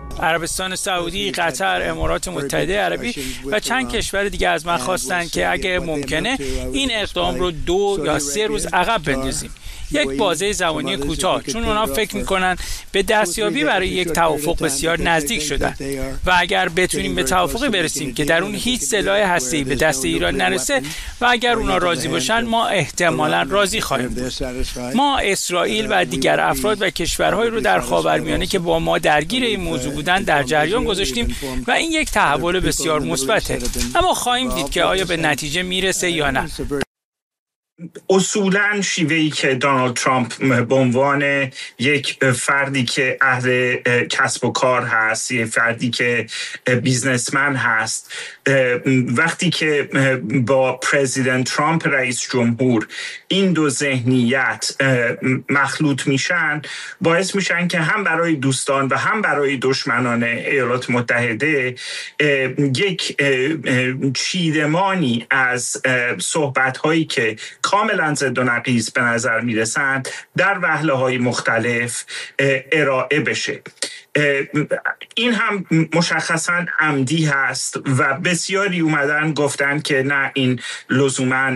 عربستان سعودی، قطر، امارات متحده عربی و چند کشور دیگه از من خواستن که اگه ممکنه این اقدام رو 2 یا 3 روز عقب بندازیم. یک بازه زمانی کوتاه، چون اونا فکر میکنن به دستیابی برای یک توافق بسیار نزدیک شدن و اگر بتونیم به توافقی برسیم که در اون هیچ سلاح هسته‌ای به دست ایران نرسه و اگر اونا راضی باشن ما احتمالاً راضی خواهیم بود. ما اسرائیل و دیگر افراد و کشورهایی رو در خاورمیانه که با ما درگیر این موضوع بودن در جریان گذاشتیم و این یک تحول بسیار مثبته، اما خواهیم دید که آیا به نتیجه میرسه یا نه. اصولاً شیوهی که دونالد ترامپ به عنوان یک فردی که اهل کسب و کار هست، یک فردی که بیزنسمن هست، وقتی که با پرزیدنت ترامپ رئیس جمهور این دو ذهنیت مخلوط میشن، باعث میشن که هم برای دوستان و هم برای دشمنان ایالات متحده یک چیدمانی از صحبت‌هایی که کاملا ضد و نقیض به نظر میرسند در وهله‌های مختلف ارائه بشه. این هم مشخصاً عمدی هست و بسیاری اومدن گفتن که نه، این لزوماً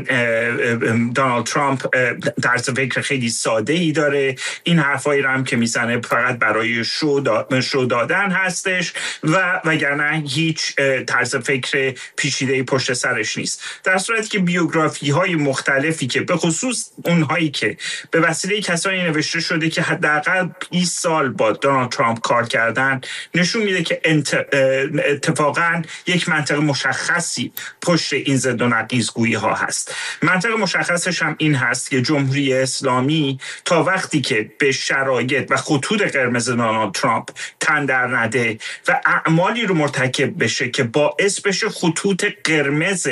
دونالد ترامپ طرز فکر خیلی ساده‌ای داره، این حرفایی رو هم که میزنه فقط برای شو دادن هستش و وگرنه هیچ طرز فکر پیچیده‌ای پشت سرش نیست. در صورتی که بیوگرافی‌های مختلفی که به خصوص اونهایی که به وسیله کسانی نوشته شده که حداقل 20 سال با دونالد ترامپ کار کردن نشون میده که اتفاقاً یک منطق مشخصی پشت این ضد و نقیض‌گویی ها هست. منطق مشخصش هم این هست که جمهوری اسلامی تا وقتی که به شرایط و خطوط قرمز دونالد ترامپ تن در نده و اعمالی رو مرتکب بشه که باعث بشه خطوط قرمز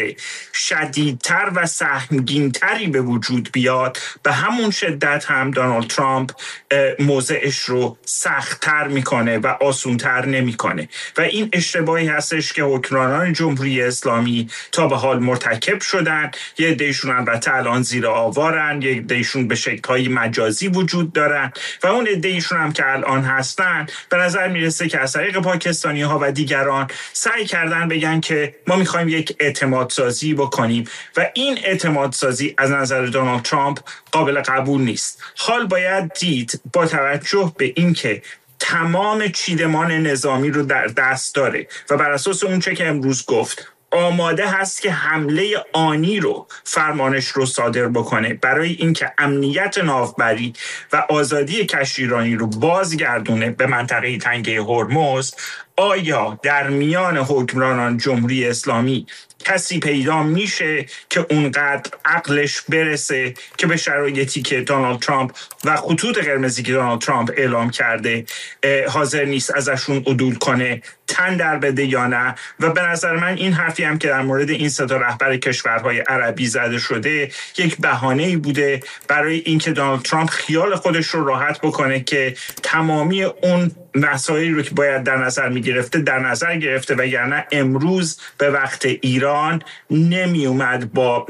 شدیدتر و سهمگینتری به وجود بیاد، به همون شدت هم دونالد ترامپ موضعش رو سخت‌تر میکنه و آسونتر نمیکنه و این اشتباهی هستش که حکمرانان جمهوری اسلامی تا به حال مرتکب شدن. یه عده‌شون البته الان زیر آوارن، یه عده‌شون به شکل‌های مجازی وجود دارن و اون عده‌شون هم که الان هستن به نظر میرسه که از طریق پاکستانی‌ها و دیگران سعی کردن بگن که ما می‌خوایم یک اعتماد سازی بکنیم و این اعتماد سازی از نظر دونالد ترامپ قابل قبول نیست. حال باید دید با توجه به اینکه تمام چیدمان نظامی رو در دست داره و بر اساس اون چه که امروز گفت آماده هست که حمله آنی رو فرمانش رو صادر بکنه برای اینکه امنیت ناوبری و آزادی کشتیرانی رو بازگردونه به منطقه تنگه هرمز، آیا در میان حکمرانان جمهوری اسلامی کسی پیدا میشه که اونقدر عقلش برسه که به شرایطی که دونالد ترامپ و خطوط قرمزی که دونالد ترامپ اعلام کرده حاضر نیست ازشون عدول کنه، تن در بده یا نه؟ و به نظر من این حرفی هم که در مورد این سه تا رهبر کشورهای عربی زده شده یک بهانه‌ای بوده برای اینکه دونالد ترامپ خیال خودش رو راحت بکنه که تمامی اون مسائلی رو که باید در نظر می‌گرفته در نظر گرفته، وگرنه امروز به وقت ایران نمی اومد با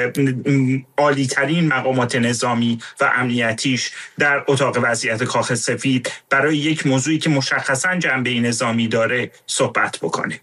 عالی‌ترین مقامات نظامی و امنیتیش در اتاق وضعیت کاخ سفید برای یک موضوعی که مشخصاً جنبه نظامی داره صحبت بکنه.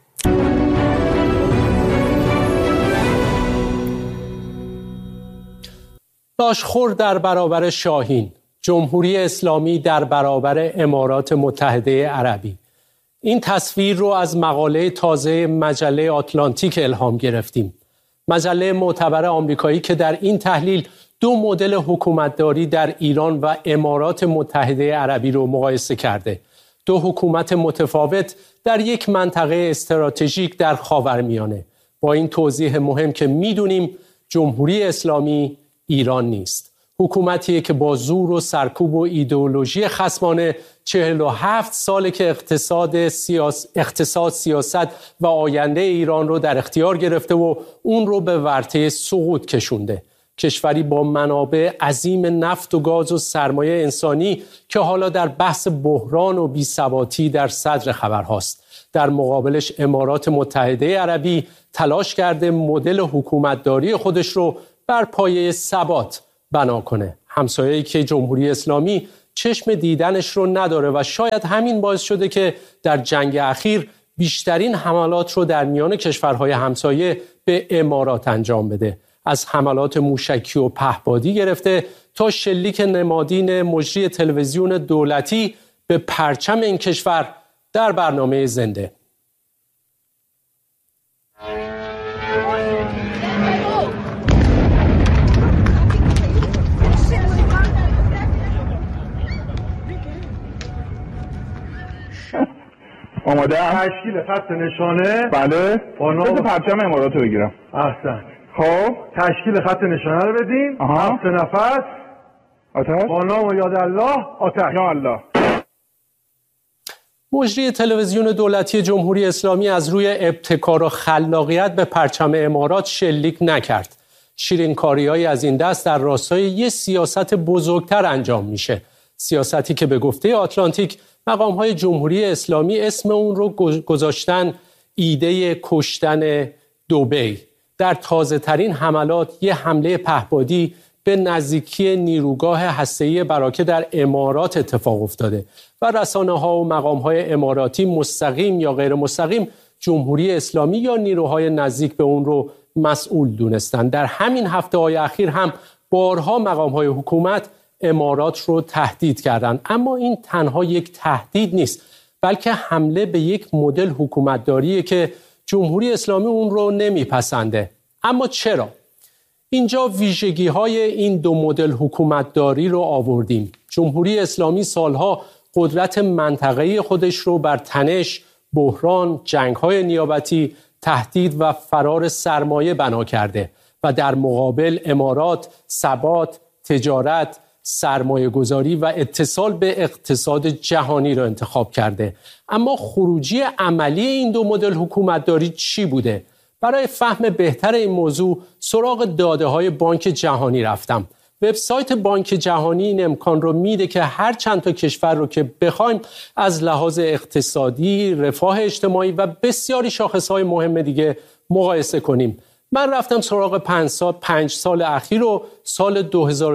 لاشخور در برابر شاهین، جمهوری اسلامی در برابر امارات متحده عربی. این تصویر رو از مقاله تازه مجله آتلانتیک الهام گرفتیم. مجله معتبر آمریکایی که در این تحلیل دو مدل حکومتداری در ایران و امارات متحده عربی رو مقایسه کرده. دو حکومت متفاوت در یک منطقه استراتژیک در خاورمیانه. با این توضیح مهم که میدونیم جمهوری اسلامی ایران نیست. حکومتیه که با زور و سرکوب و ایدئولوژی خصمانه 47 ساله که اقتصاد، سیاست و آینده ایران رو در اختیار گرفته و اون رو به ورطه سقوط کشونده. کشوری با منابع عظیم نفت و گاز و سرمایه انسانی که حالا در بحث بحران و بی‌ثباتی در صدر خبرهاست. در مقابلش امارات متحده عربی تلاش کرده مدل حکومتداری خودش رو بر پایه ثبات بنا کنه. همسایه‌ای که جمهوری اسلامی چشم دیدنش رو نداره و شاید همین باعث شده که در جنگ اخیر بیشترین حملات رو در میان کشورهای همسایه به امارات انجام بده. از حملات موشکی و پهپادی گرفته تا شلیک نمادین مجری تلویزیون دولتی به پرچم این کشور در برنامه زنده. آماده تشکیل خط نشانه. بله. بذار پرچم امارات رو بگیرم. احسن. خب تشکیل خط نشانه رو بدیم. 7 نفس. آتش. با نام و یاد الله. آتش. یا الله. مجری تلویزیون دولتی جمهوری اسلامی از روی ابتکار و خلاقیت به پرچم امارات شلیک نکرد. شیرینکاری‌هایی از این دست در راستای یک سیاست بزرگتر انجام میشه. سیاستی که به گفته آتلانتیک مقام‌های جمهوری اسلامی اسم اون رو گذاشتن ایده کشتن دبی. در تازه‌ترین حملات یه حمله پهپادی به نزدیکی نیروگاه هسته‌ای براکه در امارات اتفاق افتاده و رسانه‌ها و مقام‌های اماراتی مستقیم یا غیر مستقیم جمهوری اسلامی یا نیروهای نزدیک به اون رو مسئول دونستند. در همین هفته‌های اخیر هم بارها مقام‌های حکومت امارات رو تهدید کردند. اما این تنها یک تهدید نیست، بلکه حمله به یک مدل حکومتداریه که جمهوری اسلامی اون رو نمیپسنده. اما چرا؟ اینجا ویژگی‌های این دو مدل حکومتداری رو آوردیم. جمهوری اسلامی سالها قدرت منطقه‌ای خودش رو بر تنش، بحران، جنگ‌های نیابتی، تهدید و فرار سرمایه بنا کرده و در مقابل امارات ثبات، تجارت، سرمایه گذاری و اتصال به اقتصاد جهانی را انتخاب کرده. اما خروجی عملی این دو مدل حکومتداری چی بوده؟ برای فهم بهتر این موضوع سراغ داده‌های بانک جهانی رفتم. وبسایت بانک جهانی این امکان رو میده که هر چند تا کشور رو که بخوایم از لحاظ اقتصادی، رفاه اجتماعی و بسیاری شاخص‌های مهم دیگه مقایسه کنیم. من رفتم سراغ 5 سال اخیر و سال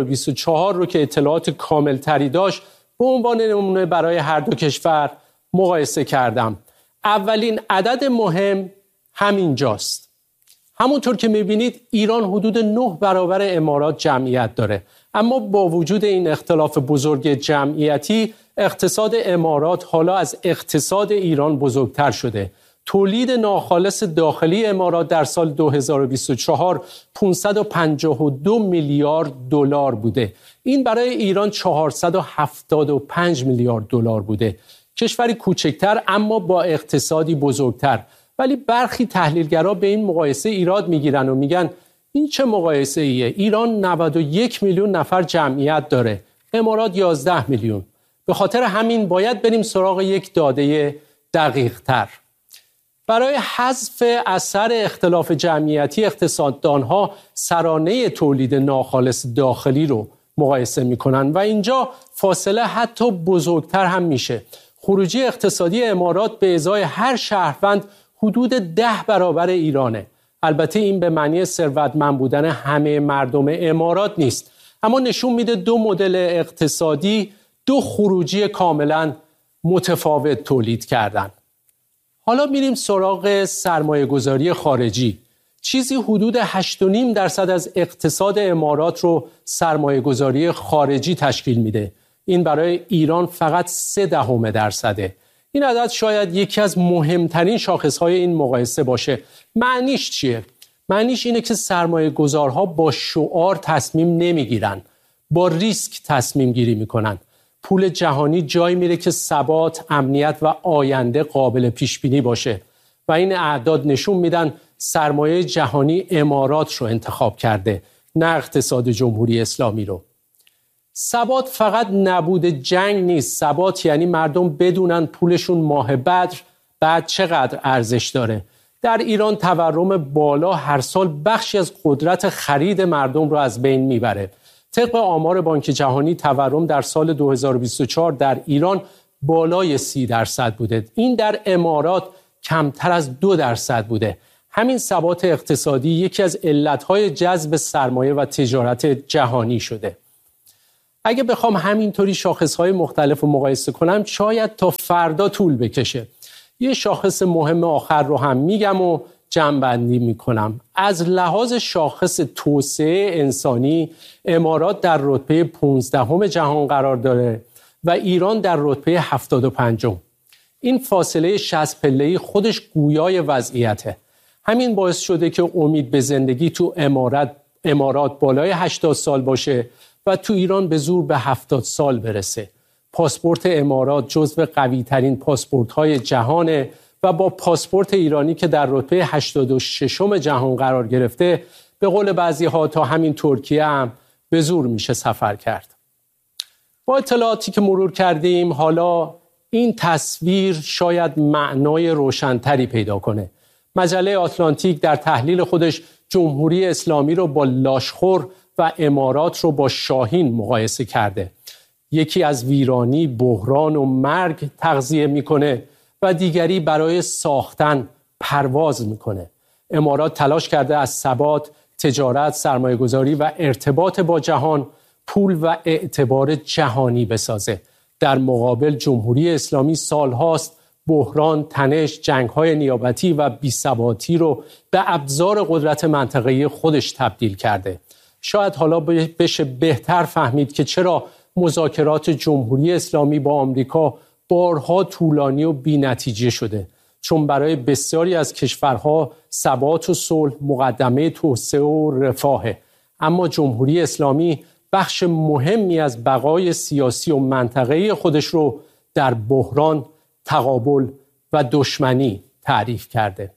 2024 رو که اطلاعات کامل تری داشت به عنوان نمونه برای هر دو کشور مقایسه کردم. اولین عدد مهم همینجاست. همونطور که میبینید ایران حدود 9 برابر امارات جمعیت داره، اما با وجود این اختلاف بزرگ جمعیتی اقتصاد امارات حالا از اقتصاد ایران بزرگتر شده. تولید ناخالص داخلی امارات در سال 2024 552 میلیارد دلار بوده. این برای ایران 475 میلیارد دلار بوده. کشوری کوچکتر اما با اقتصادی بزرگتر. ولی برخی تحلیلگرا به این مقایسه ایراد میگیرن و میگن این چه مقایسه ایه؟ ایران 91 میلیون نفر جمعیت داره، امارات 11 میلیون. به خاطر همین باید بریم سراغ یک داده دقیق تر. برای حذف اثر اختلاف جمعیتی اقتصاددانها سرانه تولید ناخالص داخلی رو مقایسه میکنن و اینجا فاصله حتی بزرگتر هم میشه. خروجی اقتصادی امارات به ازای هر شهروند حدود 10 برابر ایرانه. البته این به معنی ثروتمند بودن همه مردم امارات نیست، اما نشون میده دو مدل اقتصادی دو خروجی کاملا متفاوت تولید کردن. حالا میریم سراغ سرمایه گذاری خارجی. چیزی حدود 8.5% از اقتصاد امارات رو سرمایه گذاری خارجی تشکیل میده. این برای ایران فقط 0.3%. این عدد شاید یکی از مهمترین شاخصهای این مقایسه باشه. معنیش چیه؟ معنیش اینه که سرمایه گذارها با شعار تصمیم نمیگیرن، با ریسک تصمیم گیری میکنن. پول جهانی جایی میره که ثبات، امنیت و آینده قابل پیش بینی باشه و این اعداد نشون میدن سرمایه جهانی امارات رو انتخاب کرده، نه اقتصاد جمهوری اسلامی رو. ثبات فقط نبود جنگ نیست. ثبات یعنی مردم بدونن پولشون ماه بعد چقدر ارزش داره. در ایران تورم بالا هر سال بخشی از قدرت خرید مردم رو از بین میبره. طبق آمار بانک جهانی تورم در سال 2024 در ایران بالای 30% بوده. این در امارات کمتر از 2% بوده. همین ثبات اقتصادی یکی از علتهای جذب سرمایه و تجارت جهانی شده. اگه بخوام همینطوری شاخصهای مختلف رو مقایسه کنم شاید تا فردا طول بکشه. یه شاخص مهم آخر رو هم میگم و جمع‌بندی میکنم. از لحاظ شاخص توسعه انسانی امارات در رتبه 15 جهان قرار داره و ایران در رتبه 75. این فاصله 60 پله‌ای خودش گویای وضعیته. همین باعث شده که امید به زندگی تو امارات بالای 80 سال باشه و تو ایران به زور به 70 سال برسه. پاسپورت امارات جزو قوی ترین پاسپورت های جهانه و با پاسپورت ایرانی که در رتبه 86 جهان قرار گرفته به قول بعضی ها تا همین ترکیه هم به زور میشه سفر کرد. با اطلاعاتی که مرور کردیم حالا این تصویر شاید معنای روشنتری پیدا کنه. مجله آتلانتیک در تحلیل خودش جمهوری اسلامی رو با لاشخور و امارات رو با شاهین مقایسه کرده. یکی از ویرانی، بحران و مرگ تغذیه میکنه و دیگری برای ساختن پرواز میکنه. امارات تلاش کرده از ثبات، تجارت، سرمایه‌گذاری و ارتباط با جهان پول و اعتبار جهانی بسازه. در مقابل جمهوری اسلامی سالهاست بحران، تنش، جنگ‌های نیابتی و بی‌ثباتی رو به ابزار قدرت منطقه‌ای خودش تبدیل کرده. شاید حالا بشه بهتر فهمید که چرا مذاکرات جمهوری اسلامی با آمریکا بارها طولانی و بی‌نتیجه شده. چون برای بسیاری از کشورها ثبات و صلح مقدمه توسعه و رفاهه. اما جمهوری اسلامی بخش مهمی از بقای سیاسی و منطقه‌ای خودش رو در بحران، تقابل و دشمنی تعریف کرده.